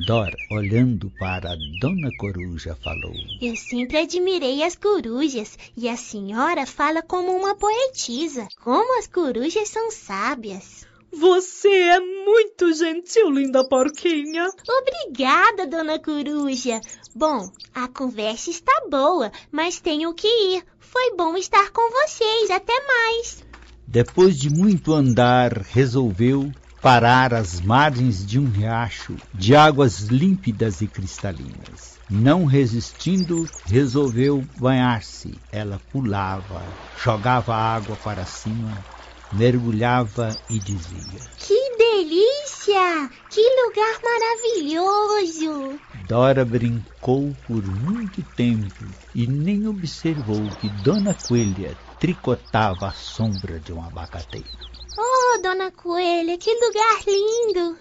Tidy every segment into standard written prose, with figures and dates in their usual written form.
Dora, olhando para a Dona Coruja, falou: Eu sempre admirei as corujas, e a senhora fala como uma poetisa. Como as corujas são sábias. Você é muito gentil, linda porquinha. Obrigada, Dona Coruja. Bom, a conversa está boa, mas tenho que ir. Foi bom estar com vocês. Até mais. Depois de muito andar, resolveu parar às margens de um riacho de águas límpidas e cristalinas. Não resistindo, resolveu banhar-se. Ela pulava, jogava água para cima, mergulhava e dizia: Que delícia! Que lugar maravilhoso! Dora brincou por muito tempo e nem observou que Dona Coelha tricotava à sombra de um abacateiro. Oh, Dona Coelha, que lugar lindo!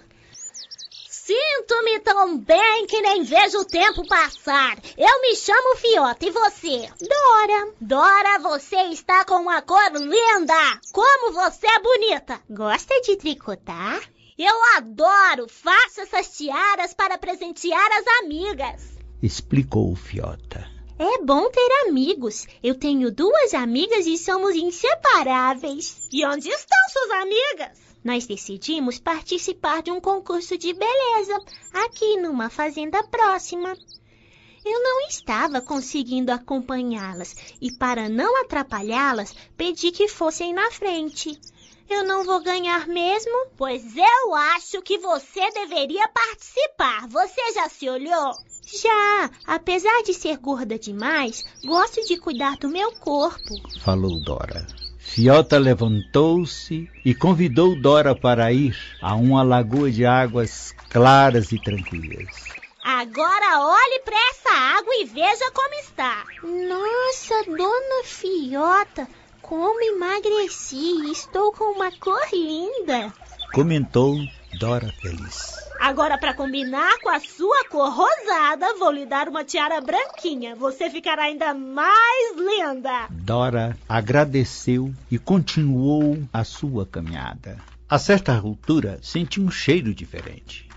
Sinto-me tão bem que nem vejo o tempo passar. Eu me chamo Fiota, e você? Dora. Dora, você está com uma cor linda. Como você é bonita. Gosta de tricotar? Eu adoro. Faço essas tiaras para presentear as amigas. Explicou Fiota. É bom ter amigos. Eu tenho 2 amigas e somos inseparáveis. E onde estão suas amigas? Nós decidimos participar de um concurso de beleza, aqui numa fazenda próxima. Eu não estava conseguindo acompanhá-las e, para não atrapalhá-las, pedi que fossem na frente. Eu não vou ganhar mesmo? Pois eu acho que você deveria participar. Você já se olhou? Já, apesar de ser gorda demais, gosto de cuidar do meu corpo, falou Dora. Fiota levantou-se e convidou Dora para ir a uma lagoa de águas claras e tranquilas. Agora olhe para essa água e veja como está. Nossa, Dona Fiota, como emagreci! Estou com uma cor linda! Comentou Dora feliz. Agora, para combinar com a sua cor rosada, vou lhe dar uma tiara branquinha. Você ficará ainda mais linda. Dora agradeceu e continuou a sua caminhada. A certa altura, sentiu um cheiro diferente.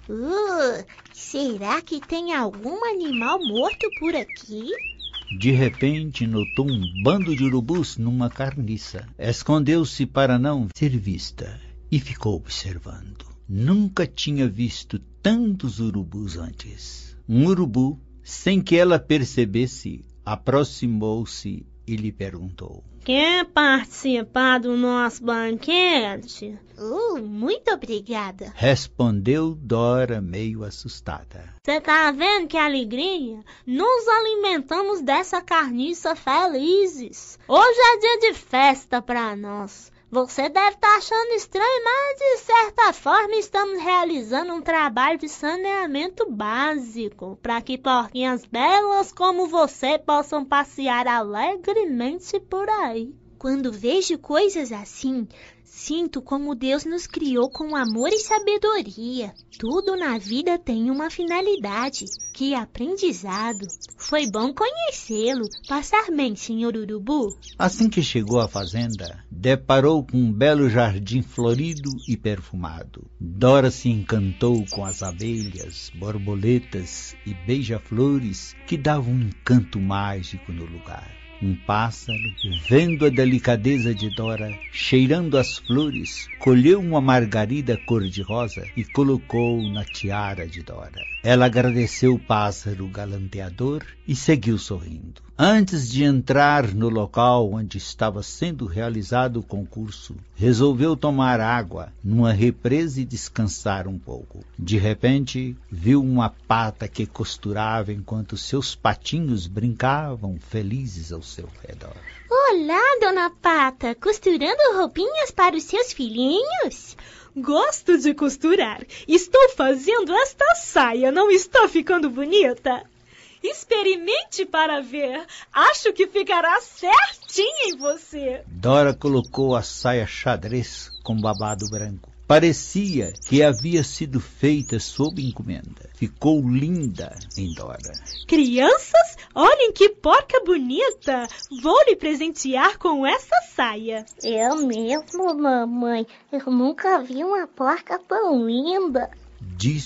Será que tem algum animal morto por aqui? De repente, notou um bando de urubus numa carniça. Escondeu-se para não ser vista e ficou observando. Nunca tinha visto tantos urubus antes. Um urubu, sem que ela percebesse, aproximou-se e lhe perguntou: Quer participar do nosso banquete? Muito obrigada, respondeu Dora meio assustada. Você tá vendo que alegria? Nos alimentamos dessa carniça felizes. Hoje é dia de festa para nós. Você deve estar achando estranho, mas de certa forma estamos realizando um trabalho de saneamento básico para que porquinhas belas como você possam passear alegremente por aí. Quando vejo coisas assim, sinto como Deus nos criou com amor e sabedoria. Tudo na vida tem uma finalidade. Que aprendizado! Foi bom conhecê-lo. Passar bem, senhor Urubu. Assim que chegou à fazenda, deparou com um belo jardim florido e perfumado. Dora se encantou com as abelhas, borboletas e beija-flores que davam um encanto mágico no lugar. Um pássaro, vendo a delicadeza de Dora, cheirando as flores, colheu uma margarida cor-de-rosa e colocou na tiara de Dora. Ela agradeceu o pássaro galanteador e seguiu sorrindo. Antes de entrar no local onde estava sendo realizado o concurso, resolveu tomar água numa represa e descansar um pouco. De repente, viu uma pata que costurava enquanto seus patinhos brincavam felizes ao seu redor. Olá, Dona Pata, costurando roupinhas para os seus filhinhos? Gosto de costurar. Estou fazendo esta saia, não está ficando bonita? Experimente para ver. Acho que ficará certinho em você. Dora colocou a saia xadrez com babado branco. Parecia que havia sido feita sob encomenda. Ficou linda em Dora. Crianças, olhem que porca bonita. Vou lhe presentear com essa saia. Eu mesmo, mamãe. Eu nunca vi uma porca tão linda. Disse